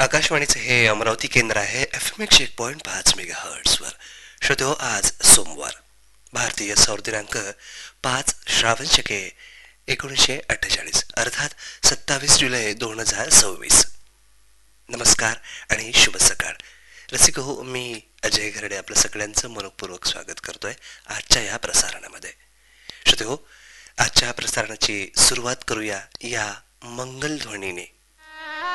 आकाशवाणीचे हे अमरावती केंद्र आहे FM 101.5 मेगाहर्ट्झवर. श्रोतो, आज सोमवार, भारतीय सौर दिनांक 5 श्रावण शके 1948 अर्थात 27 जुलै 2026. नमस्कार आणि शुभ सकाळ. रसिक हो, मी अजय घरडे आपलं सगळ्यांचं मनपूर्वक स्वागत करतोय आजच्या या प्रसारणामध्ये. श्रोते हो, आजच्या प्रसारणाची सुरुवात करूया या मंगल ध्वनीने.